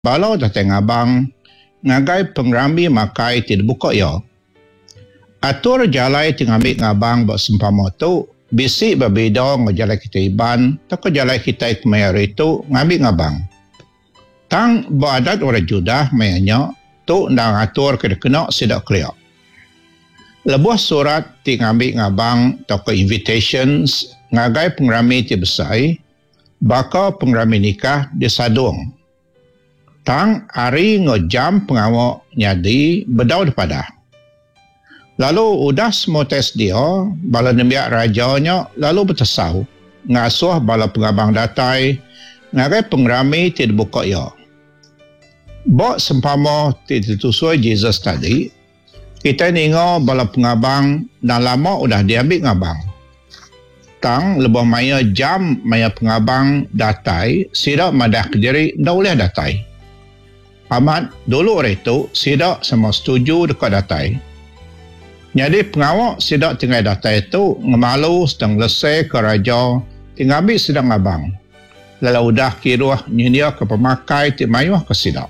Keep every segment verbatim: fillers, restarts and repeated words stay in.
Balau datang abang, ngagai pengrami makai tidak buka ya. Atur jalai tingambil ngabang buat sempama tu, bisik berbeda ngejalai kita iban, tak jalai kita ikmayar itu ngambil ngabang. Tang beradat orang Judah mayanya, tu nang atur kena kena sidak keliak. Lebuh surat ti ngambil ngabang toko invitations, ngagai pengrami ti besai, baka pengrami nikah di sadung. Tang hari ngejam pengawak nyadi bedau depada. Lalu udah semua tes dia, bala nembiak rajanya lalu bertesau. Ngasuh bala pengabang datai, ngagai pengrami tidak buka ya. Bok sempama tidak tusui Jesus tadi, kita ningo bala pengabang dah lama udah diambil ngabang. Tang lebih maya jam maya pengabang datai, sidak madah kediri dah boleh datai. Amat dulu orang itu sidak sama setuju dekat datai. Jadi pengawak sidak tinggal datai itu ngemalu sedang lesai ke raja tinggal ambil sedang abang. Lalu udah kiruah nyinia ke pemakai ti mayuah ke sidak.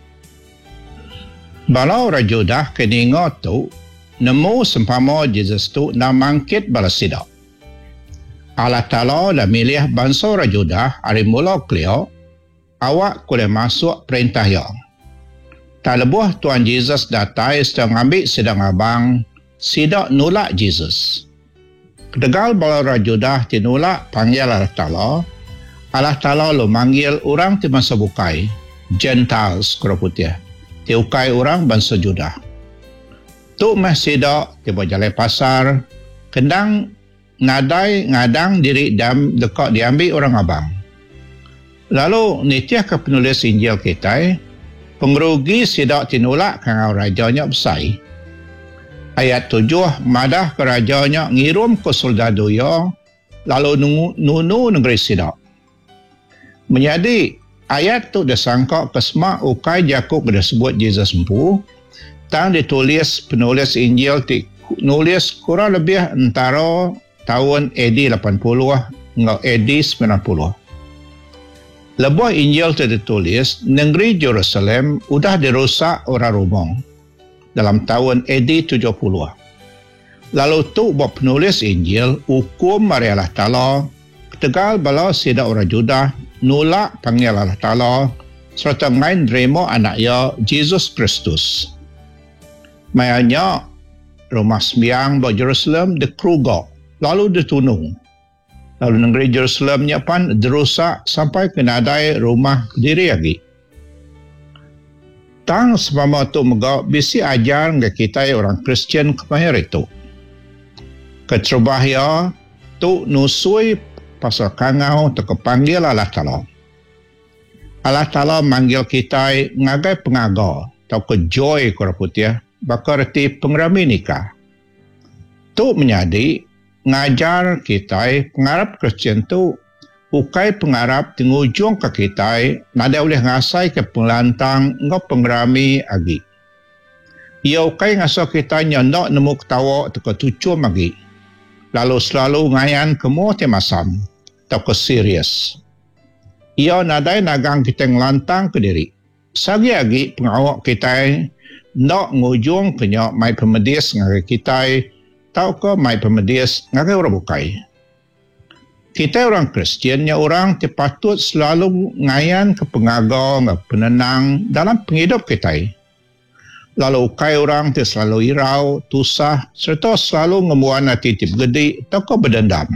Balau raja dah keningat tu nemu sempama Jesus tu nak mangkit bala sidak. Allah Ta'ala dah milih bangsa raja dah hari mula kelio awak boleh masuk perintah yang. Tak lebuh Tuan Jesus datai sedang ambil sedang abang, sidak nolak Jesus. Kedegal bala raja dah tinolak panggil Allah Ta'ala, Allah Ta'ala lo manggil orang ti masa bukai, Gentiles kura putih, ti ukai orang bangsa Judah. Tu mah sidak ti berjalan pasar, kendang ngadai ngadang diri dam dekat diambil orang abang. Lalu nitiah ke penulis Injil kita, pengerugi sidak tinolak kangau rajanya besai. Ayat tujuh, madah ke rajanya ngirum ke soldado ya, lalu nunu, nunu negeri sidak. Menjadi ayat tu disangka kesema ukai Jakub dah sebut Jesus empu, tang ditulis penulis Injil ti nulis kurang lebih antara tahun A D lapan puluh hingga A D sembilan puluh. Lebuh Injil itu ditulis, negeri Jerusalem sudah dirusak orang Romong dalam tahun A D tujuh puluh. Lalu tu buat penulis Injil, hukum mari Allah Ta'ala, ketegal bala sidak orang Judah, nolak panggil Allah Ta'ala, serta ngain terima anaknya, Jesus Kristus. Mayanya, rumah sembiang buat Jerusalem dikerugak, lalu ditunung. Lalu negeri Jerusalemnya pun dirusak sampai ke nadai rumah diri lagi. Tang semama tu megak bisi ajar ke kita orang Kristian kemahiran itu. Keterbahaya tu nusui pasal kangau tu kepanggil Allah Ta'ala. Allah Ta'ala manggil kita ngagai pengagal atau ke joy kura putih bakar reti pengrami nikah. Tu menjadi ngajar kita pengarap Kristian tu ukai pengarap di ujung ke kita nada boleh ngasai ke pelantang ngau pengrami agi. Ia ukai ngasai kita nyondak nemu ketawa teka tucu magi. Lalu selalu ngayan kemu te masam atau ke serius. Ia nadai nagang kita ngelantang ke diri. Sagi agi pengawak kita nak ngujung kenya mai pemedis ngagai kita tau ke mai pemedis ngagai orang bukai. Kita orang Kristiannya orang patut selalu ngayan ke pengagal, ke penenang dalam penghidup kita. Lalu ukai orang tu selalu irau, tusah, serta selalu ngemuan hati tip gede atau ke berdendam.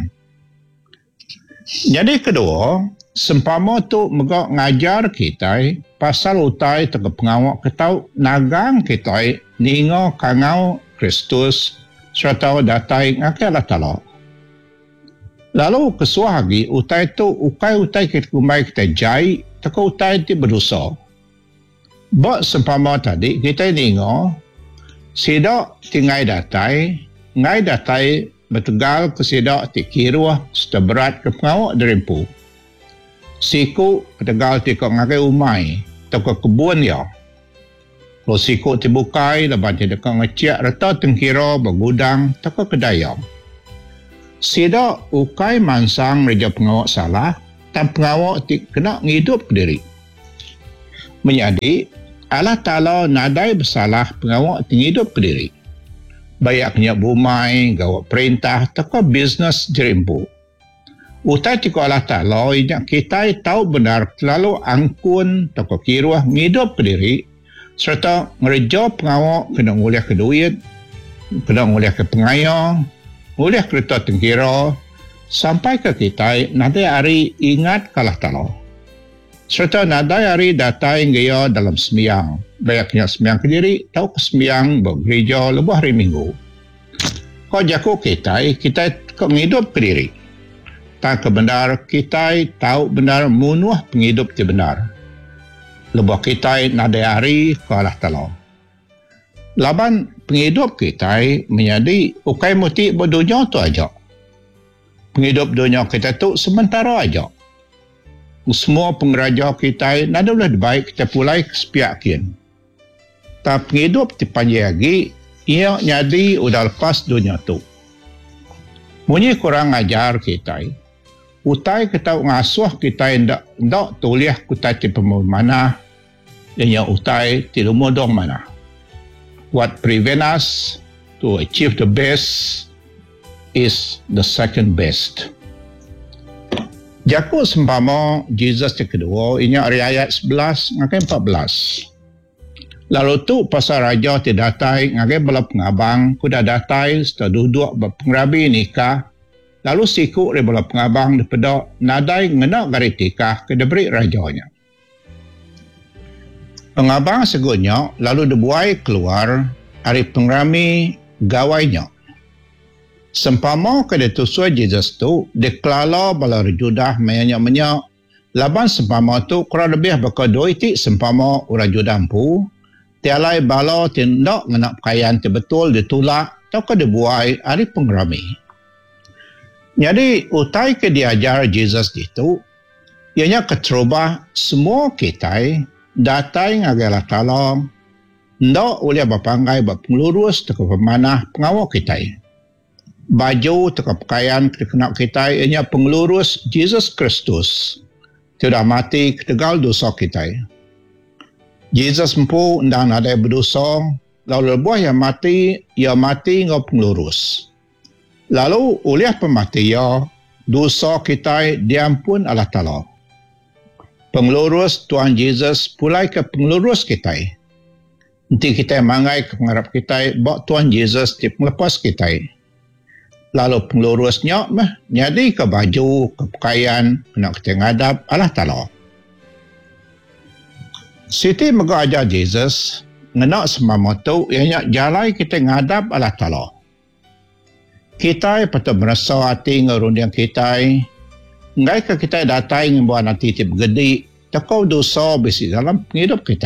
Jadi kedua, sempama tu megak ngajar kita pasal utai ke pengawak ketau nagang kita ningo kangau Kristus serta datai ngakai Allah Ta'ala. Lalu kesuah lagi, utai tu, ukai-utai kita kumai kita jai, teka utai itu berdosa. Bak sempama tadi, kita ningo, sidak tinggai datai, ngai datai bertegal ke sidak ti kiruah, seteberat ke pengawak derimpu. Siku bertegal ti kok ngakai umai, teka kebun ya. Kalau siku ti bukai, lepas ti dekat ngeciak, reta tengkira, bergudang, teka kedayang. Sidak ukai mansang reja pengawak salah, dan pengawak ti kena ngidup diri. Menjadi Allah Ta'ala nadai bersalah pengawak tinggidup ke diri. Bayak kenyak bumai, gawak perintah, teko bisnes jerimpu. Utai tiko Allah Ta'ala inyak kita tahu benar terlalu angkun teko kiruah ngidup ke diri serta ngerejo pengawak kena nguliah ke duit, kena nguliah ke pengayang, nguliah kereta tengkira sampai ke kita nadai hari ingat ke Allah Ta'ala. Serta nadai hari datai gaya dalam sembiang. Bayaknya sembiang ke diri, tahu ke sembiang, bergereja lebuh hari minggu. Kau jago kita, kita kau ngidup ke diri. Tak kebenar, kita tahu benar munuh penghidup di benar. Lebuh kita nadai hari ke Allah Ta'ala. Laban penghidup kita menjadi ukai muti berdunia tu aja. Penghidup dunia kita tu sementara aja. Semua pengeraja kita nada boleh baik kita pulai kesepiakin. Tapi penghidup dipanjang lagi, ia jadi udah lepas dunia tu. Bunyi kurang ajar kita. Utai kita ngasuh kita ndak ndak tuliah kita ti pemana dan yang utai ti lumodong mana. What prevent us to achieve the best is the second best. Jaku sempama Jesus yang kedua, ini ayat sebelas ngakai empat belas. Lalu tu pasal raja ti datai ngakai bala pengabang kuda datai setelah duduk berpengrabi nikah. Lalu sikuk dari bala pengabang daripada nadai ngenak gari tikah ke deberi rajanya. Pengabang segunya lalu dibuai keluar dari pengrami gawainya. Sempama ke ditusui Jesus tu, dikelala bala rajudah menyak-menyak. Laban sempama tu kurang lebih berkedoi ti sempama orang judampu. Tialai bala tindak ngenak pakaian ti betul ditulak atau ke dibuai dari pengrami. Jadi, utai ke diajar Jesus itu, ianya keterubah semua kita datai ngagalah talong, ndak oleh berpanggai berpengelurus teka pemanah pengawal kita. Baju teka pakaian kena kita ianya pengelurus Jesus Kristus. Tidak mati ketegal dosa kita. Jesus empu ndang nadai berdosa, lalu lebuah yang mati, ia mati ngau pengelurus. Lalu oleh pematian, dosa kita diampun Allah Ta'ala. Pengelurus Tuhan Yesus pulai ke pengelurus kita. Nanti kita mangai ke pengarap kita, bawa Tuhan Yesus di penglepas kita. Lalu pengelurusnya, jadi ke baju, ke pakaian, kena kita ngadap Allah Ta'ala. Siti mega ajar Jesus, ngenak semama tu, ianya jalai kita ngadap Allah Ta'ala. Kita patut merasa hati ngerundiang kita. Ngai ke kita datai ngembuat nanti tip gede. Takau dosa besi dalam penghidup kita.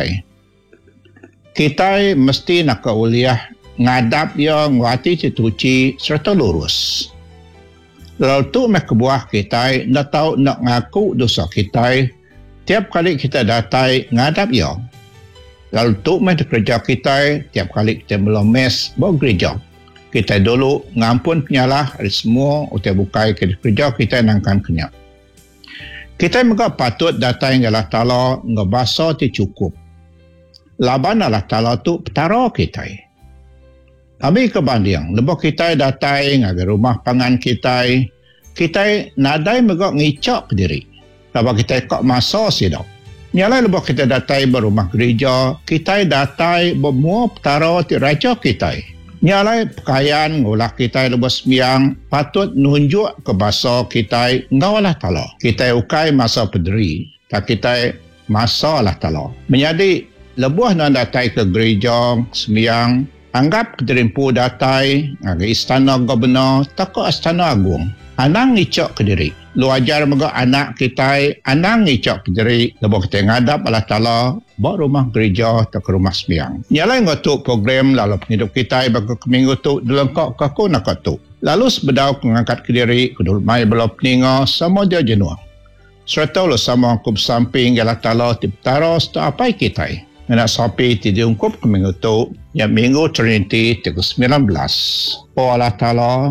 Kita mesti nak keuliah ngadap yang ngwati cituci serta lurus. Lalu tu mek kebuah kita nak tahu nak ngaku dosa kita. Tiap kali kita datai ngadap yang. Lalu tu mek kerja kita tiap kali kita melomes bawa gereja. Kita dulu ngampun penyalah dari semua utai bukai ke kerja kita nangkan kenyak. Kita juga patut datang ke Allah Ta'ala ngebasa ti cukup. Laban Allah Ta'ala tu petara kita. Kami kebanding, lebih kita datang ke rumah pangan kita, kita nadai juga ngicap diri. Lepas kita kok masa sidap. Nyalai lebih kita datang berumah gereja, kita datang bermua petara ti raja kita. Nyalai pakaian ngulah kita lebih sembiang patut nunjuk ke bahasa kita ngau Allah Ta'ala. Kita ukai masa pederi, tak kita masa Allah Ta'ala. Menjadi lebuh nan datai ke gereja sembiang, anggap keterimpu datai ke istana gubernur, tak ke istana agung. Anang ngicok ke diri. Lu ajar juga anak kita, anang ngicok ke diri. Lepas kita ngadap Allah Ta'ala, bawa rumah gereja atau ke rumah sembiang. Nyalai ngotuk program lalu penghidup kita bagi ke minggu tu, dalam kau kaku nak tu. Lalu sebedau mengangkat ke diri, kedul mai belau peninga, sama dia jenuh. Serta lu sama aku bersamping Allah Ta'ala tiptara setiap apa kita. Nak sampai ti diungkup ke minggu tu, yang minggu Trinity tiga sembilan belas. Oh Allah Ta'ala,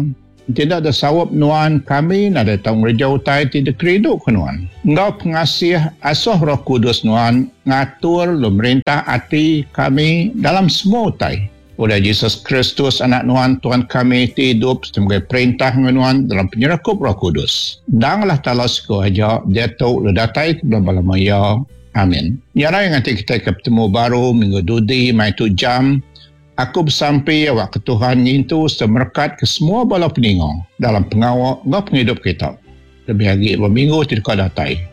Tidak ada sawap nuan kami nada tang rejau tai tidak kredok nuan. Engkau pengasih asuh Roh Kudus nuan ngatur pemerintah hati kami dalam semua tai. Oleh Yesus Kristus anak nuan Tuhan kami hidup sebagai perintah nuan dalam penyerkup Roh Kudus. Danglah talau suku aja dia tahu ledatai belum ya. Amin. Nyara yang nanti kita ketemu baru minggu dudi mai tu jam. Aku bersampai awak ke Tuhan itu semerkat ke semua bala peningong dalam pengawal dan penghidup kita. Lebih lagi berminggu tidak datai.